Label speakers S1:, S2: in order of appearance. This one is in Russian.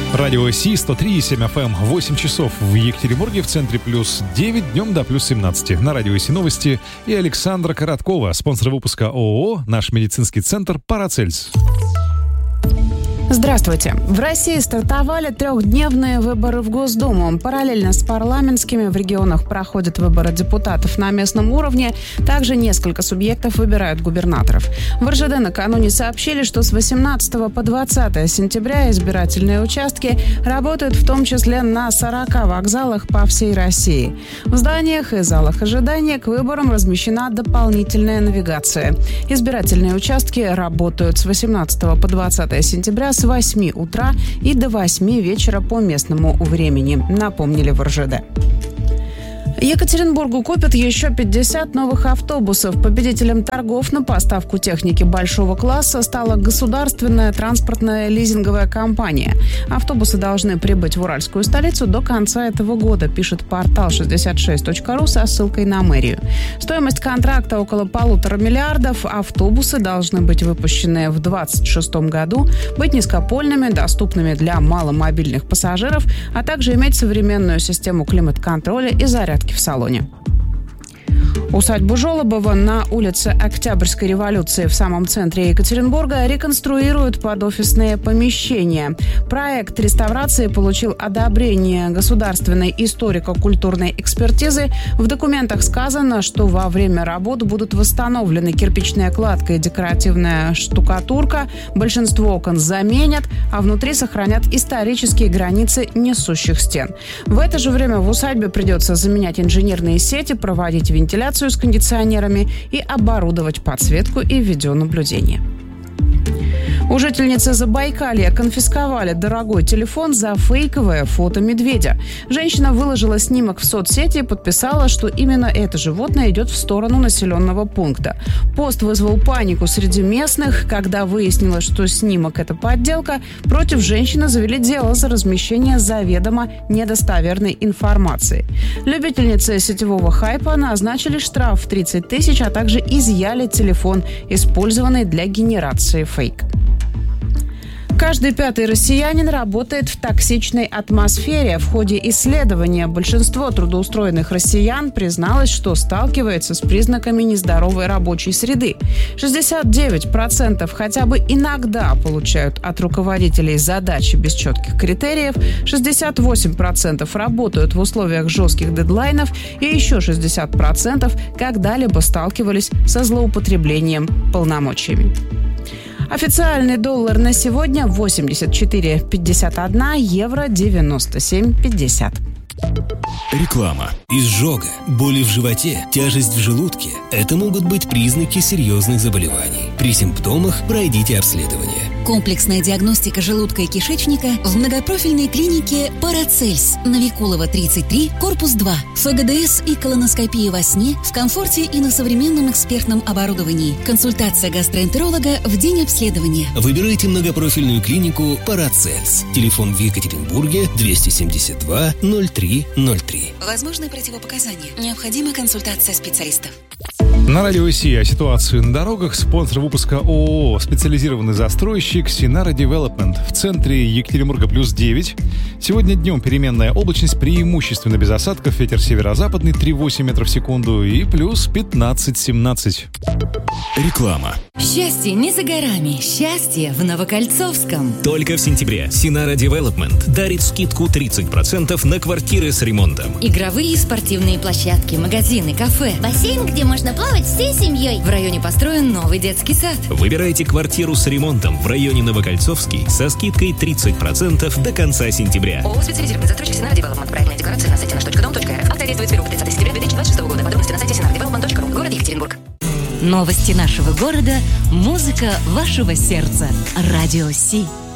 S1: Радио Си 103,7 FM, 8 часов в Екатеринбурге, в центре плюс 9, днем до плюс 17. На Радио Си новости и Александра Короткова, спонсор выпуска ООО «Наш медицинский центр Парацельс».
S2: Здравствуйте. В России стартовали трехдневные выборы в Госдуму. Параллельно с парламентскими в регионах проходят выборы депутатов на местном уровне. Также несколько субъектов выбирают губернаторов. В РЖД накануне сообщили, что с 18 по 20 сентября избирательные участки работают в том числе на 40 вокзалах по всей России. В зданиях и залах ожидания к выборам размещена дополнительная навигация. Избирательные участки работают с 18 по 20 сентября с 8 утра и до 8 вечера по местному времени, напомнили в РЖД. Екатеринбургу купят еще 50 новых автобусов. Победителем торгов на поставку техники большого класса стала государственная транспортная лизинговая компания. Автобусы должны прибыть в уральскую столицу до конца этого года, пишет портал 66.ru со ссылкой на мэрию. Стоимость контракта около 1,5 миллиарда. Автобусы должны быть выпущены в 2026 году, быть низкопольными, доступными для маломобильных пассажиров, а также иметь современную систему климат-контроля и зарядки в салоне. Усадьбу Жолобова на улице Октябрьской революции в самом центре Екатеринбурга реконструируют под офисные помещения. Проект реставрации получил одобрение государственной историко-культурной экспертизы. В документах сказано, что во время работ будут восстановлены кирпичная кладка и декоративная штукатурка. Большинство окон заменят, а внутри сохранят исторические границы несущих стен. В это же время в усадьбе придется заменять инженерные сети, проводить вентиляцию с кондиционерами и оборудовать подсветку и видеонаблюдение. У жительницы Забайкалья конфисковали дорогой телефон за фейковое фото медведя. Женщина выложила снимок в соцсети и подписала, что именно это животное идет в сторону населенного пункта. Пост вызвал панику среди местных. Когда выяснилось, что снимок – это подделка, против женщины завели дело за размещение заведомо недостоверной информации. Любительнице сетевого хайпа назначили штраф в 30 тысяч, а также изъяли телефон, использованный для генерации фейка. Каждый пятый россиянин работает в токсичной атмосфере. В ходе исследования большинство трудоустроенных россиян призналось, что сталкивается с признаками нездоровой рабочей среды. 69% хотя бы иногда получают от руководителей задачи без четких критериев, 68% работают в условиях жестких дедлайнов и еще 60% когда-либо сталкивались со злоупотреблением полномочиями. Официальный доллар на сегодня 84,51, евро 97,50.
S3: Реклама. Изжога, боли в животе, тяжесть в желудке – это могут быть признаки серьезных заболеваний. При симптомах пройдите обследование.
S4: Комплексная диагностика желудка и кишечника в многопрофильной клинике «Парацельс» на Викулова, 33, корпус 2. ФГДС и колоноскопия во сне в комфорте и на современном экспертном оборудовании. Консультация гастроэнтеролога в день обследования.
S3: Выбирайте многопрофильную клинику «Парацельс». Телефон в Екатеринбурге 272 03 03.
S4: Возможны противопоказания. Необходима консультация специалистов.
S1: На Радио Си о ситуации на дорогах. Спонсор выпуска ООО «Специализированный застройщик» Синара Девелопмент. В центре Екатеринбурга плюс 9. Сегодня днем переменная облачность, преимущественно без осадков. Ветер северо-западный 3,8 метров в секунду и плюс 15-17.
S3: Реклама.
S5: Счастье не за горами. Счастье в Новокольцовском.
S3: Только в сентябре Синара Девелопмент дарит скидку 30% на квартиры с ремонтом.
S5: Игровые и спортивные площадки, магазины, кафе.
S6: Бассейн, где можно плавать всей семьей.
S5: В районе построен новый детский сад.
S3: Выбирайте квартиру с ремонтом в районе Новокольцовский со скидкой 30% до конца сентября.
S5: ООО «Специализированный застройщик Синара Девелопмент». Проектная декорация на сайте nаш.dom.rf. Акция действует с 1 по 30 сентября 2026 года. Подробности на сайте sinaradevelopment.ru. Город Екатеринбург.
S6: Новости нашего города, музыка вашего сердца. Радио Си.